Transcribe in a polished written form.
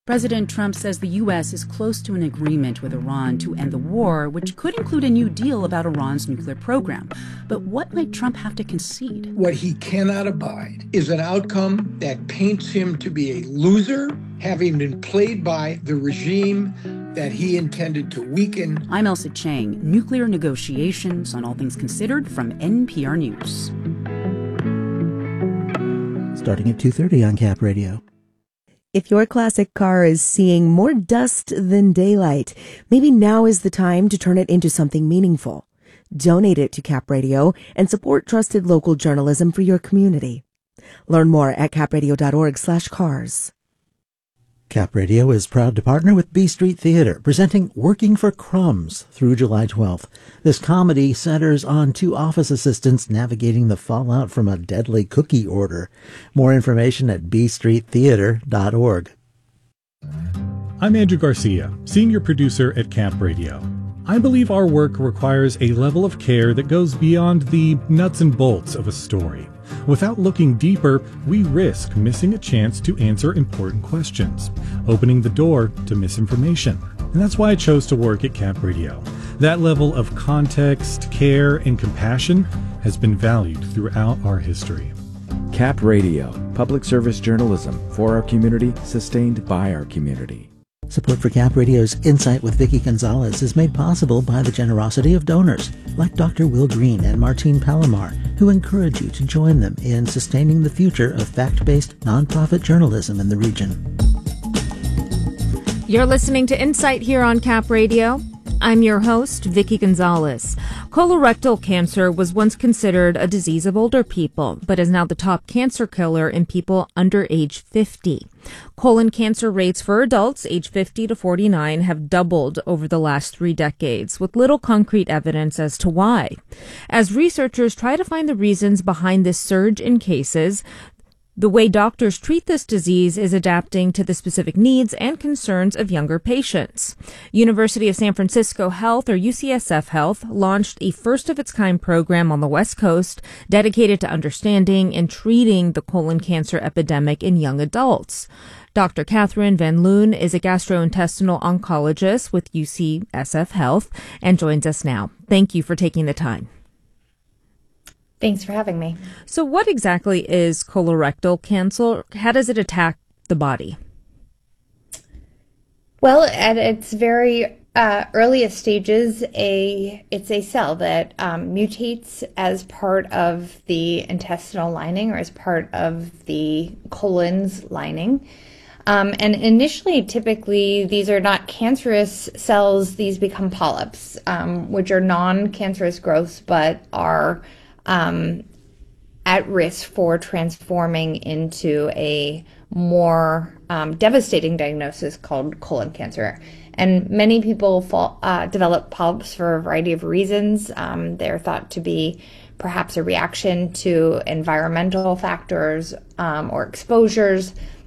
President Trump says the U.S. is close to an agreement with Iran to end the war, which could include a new deal about Iran's nuclear program. But what might Trump have to concede? What he cannot abide is an outcome that paints him to be a loser, having been played by the regime that he intended to weaken. I'm Elsa Chang. Nuclear negotiations on All Things Considered from NPR News. Starting at 2:30 on Cap Radio. If your classic car is seeing more dust than daylight, maybe now is the time to turn it into something meaningful. Donate it to Cap Radio and support trusted local journalism for your community. Learn more at capradio.org/cars. Cap Radio is proud to partner with B Street Theater, presenting Working for Crumbs through July 12th. This comedy centers on two office assistants navigating the fallout from a deadly cookie order. More information at bstreettheater.org. I'm Andrew Garcia, senior producer at Cap Radio. I believe our work requires a level of care that goes beyond the nuts and bolts of a story. Without looking deeper, we risk missing a chance to answer important questions, opening the door to misinformation. And that's why I chose to work at Cap Radio. That level of context, care, and compassion has been valued throughout our history. Cap Radio, public service journalism for our community, sustained by our community. Support for Cap Radio's Insight with Vicky Gonzalez is made possible by the generosity of donors like Dr. Will Green and Martine Palomar, who encourage you to join them in sustaining the future of fact-based nonprofit journalism in the region. You're listening to Insight here on Cap Radio. I'm your host, Vicky Gonzalez. Colorectal cancer was once considered a disease of older people, but is now the top cancer killer in people under age 50. Colon cancer rates for adults age 50 to 49 have doubled over the last 3 decades, with little concrete evidence as to why. As researchers try to find the reasons behind this surge in cases, the way doctors treat this disease is adapting to the specific needs and concerns of younger patients. University of San Francisco Health, or UCSF Health, launched a first-of-its-kind program on the West Coast dedicated to understanding and treating the colon cancer epidemic in young adults. Dr. Catherine Van Loon is a gastrointestinal oncologist with UCSF Health and joins us now. Thank you for taking the time. Thanks for having me. So what exactly is colorectal cancer? How does it attack the body? Well, at its very earliest stages, it's a cell that mutates as part of the intestinal lining or as part of the colon's lining. And initially, typically, these are not cancerous cells. These become polyps, which are non-cancerous growths, but are at risk for transforming into a more devastating diagnosis called colon cancer. And many people develop polyps for a variety of reasons. They're thought to be perhaps a reaction to environmental factors or exposures.